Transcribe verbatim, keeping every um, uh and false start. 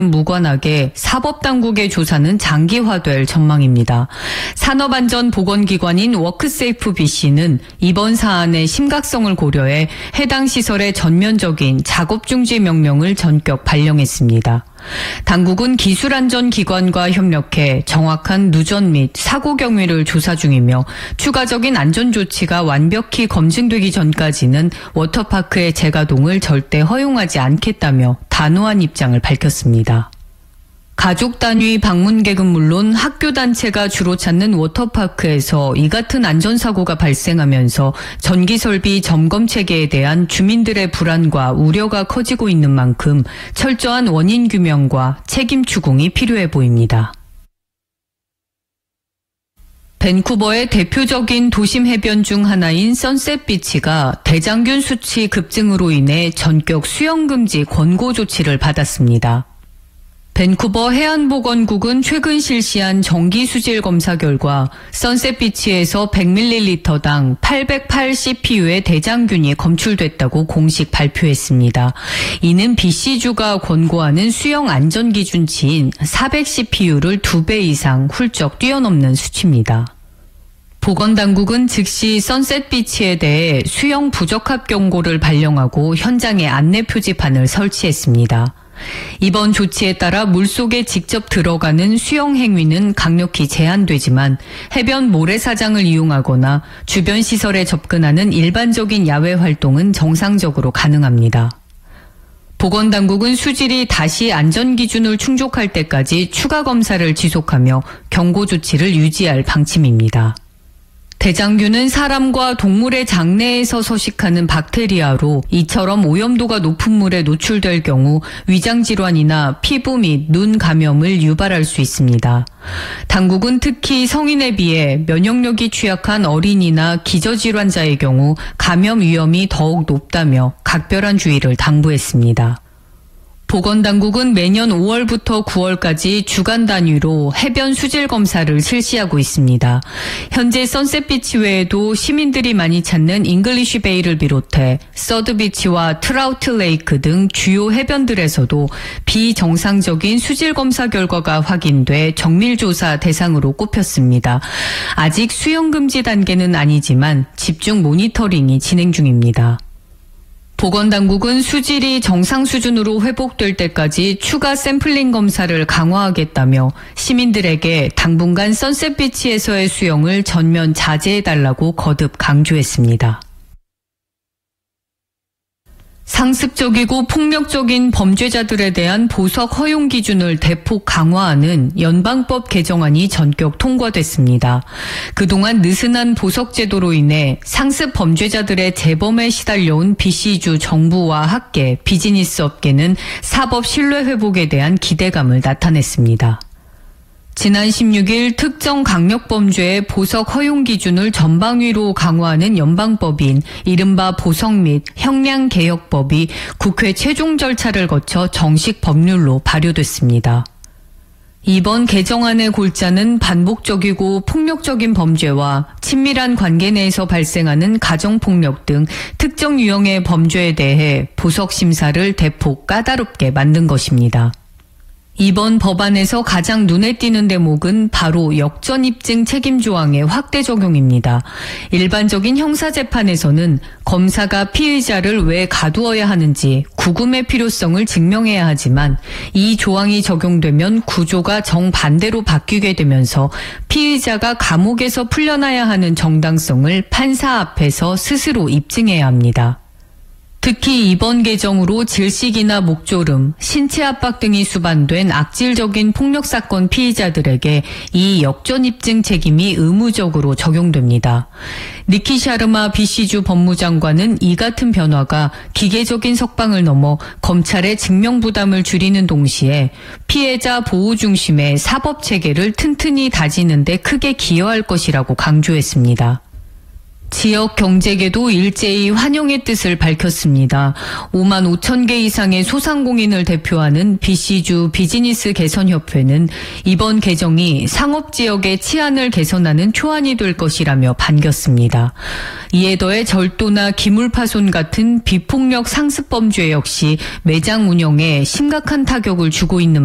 무관하게 사법당국의 조사는 장기화될 전망입니다. 산업안전보건기관인 워크세이프 비씨는 이번 사안의 심각성을 고려해 해당 시설의 전면적인 작업중지 명령을 전격 발령했습니다. 당국은 기술안전기관과 협력해 정확한 누전 및 사고 경위를 조사 중이며 추가적인 안전조치가 완벽히 검증되기 전까지는 워터파크의 재가동을 절대 허용하지 않겠다며 단호한 입장을 밝혔습니다. 가족 단위 방문객은 물론 학교 단체가 주로 찾는 워터파크에서 이 같은 안전사고가 발생하면서 전기설비 점검 체계에 대한 주민들의 불안과 우려가 커지고 있는 만큼 철저한 원인 규명과 책임 추궁이 필요해 보입니다. 밴쿠버의 대표적인 도심 해변 중 하나인 선셋비치가 대장균 수치 급증으로 인해 전격 수영 금지 권고 조치를 받았습니다. 밴쿠버 해안보건국은 최근 실시한 정기수질 검사 결과 선셋비치에서 백 밀리리터당 팔백팔 씨피유의 대장균이 검출됐다고 공식 발표했습니다. 이는 비씨주가 권고하는 수영 안전기준치인 사백 씨피유를 두 배 이상 훌쩍 뛰어넘는 수치입니다. 보건당국은 즉시 선셋비치에 대해 수영 부적합 경고를 발령하고 현장에 안내 표지판을 설치했습니다. 이번 조치에 따라 물속에 직접 들어가는 수영 행위는 강력히 제한되지만 해변 모래사장을 이용하거나 주변 시설에 접근하는 일반적인 야외 활동은 정상적으로 가능합니다. 보건당국은 수질이 다시 안전기준을 충족할 때까지 추가 검사를 지속하며 경고 조치를 유지할 방침입니다. 대장균은 사람과 동물의 장내에서 서식하는 박테리아로 이처럼 오염도가 높은 물에 노출될 경우 위장질환이나 피부 및 눈 감염을 유발할 수 있습니다. 당국은 특히 성인에 비해 면역력이 취약한 어린이나 기저질환자의 경우 감염 위험이 더욱 높다며 각별한 주의를 당부했습니다. 보건당국은 매년 오월부터 구월까지 주간 단위로 해변 수질 검사를 실시하고 있습니다. 현재 선셋비치 외에도 시민들이 많이 찾는 잉글리쉬베이를 비롯해 서드비치와 트라우트레이크 등 주요 해변들에서도 비정상적인 수질 검사 결과가 확인돼 정밀조사 대상으로 꼽혔습니다. 아직 수영 금지 단계는 아니지만 집중 모니터링이 진행 중입니다. 보건당국은 수질이 정상 수준으로 회복될 때까지 추가 샘플링 검사를 강화하겠다며 시민들에게 당분간 선셋비치에서의 수영을 전면 자제해달라고 거듭 강조했습니다. 상습적이고 폭력적인 범죄자들에 대한 보석 허용 기준을 대폭 강화하는 연방법 개정안이 전격 통과됐습니다. 그동안 느슨한 보석 제도로 인해 상습 범죄자들의 재범에 시달려온 비씨주 정부와 학계, 비즈니스 업계는 사법 신뢰 회복에 대한 기대감을 나타냈습니다. 지난 십육일 특정 강력범죄의 보석 허용 기준을 전방위로 강화하는 연방법인 이른바 보석 및 형량개혁법이 국회 최종 절차를 거쳐 정식 법률로 발효됐습니다. 이번 개정안의 골자는 반복적이고 폭력적인 범죄와 친밀한 관계 내에서 발생하는 가정폭력 등 특정 유형의 범죄에 대해 보석 심사를 대폭 까다롭게 만든 것입니다. 이번 법안에서 가장 눈에 띄는 대목은 바로 역전입증 책임 조항의 확대 적용입니다. 일반적인 형사재판에서는 검사가 피의자를 왜 가두어야 하는지 구금의 필요성을 증명해야 하지만 이 조항이 적용되면 구조가 정반대로 바뀌게 되면서 피의자가 감옥에서 풀려나야 하는 정당성을 판사 앞에서 스스로 입증해야 합니다. 특히 이번 개정으로 질식이나 목조름, 신체 압박 등이 수반된 악질적인 폭력사건 피의자들에게 이 역전입증 책임이 의무적으로 적용됩니다. 니키 샤르마 비씨주 법무장관은 이 같은 변화가 기계적인 석방을 넘어 검찰의 증명부담을 줄이는 동시에 피해자 보호 중심의 사법체계를 튼튼히 다지는 데 크게 기여할 것이라고 강조했습니다. 지역 경제계도 일제히 환영의 뜻을 밝혔습니다. 오만 오천 개 이상의 소상공인을 대표하는 비씨주 비즈니스 개선협회는 이번 개정이 상업지역의 치안을 개선하는 초안이 될 것이라며 반겼습니다. 이에 더해 절도나 기물파손 같은 비폭력 상습범죄 역시 매장 운영에 심각한 타격을 주고 있는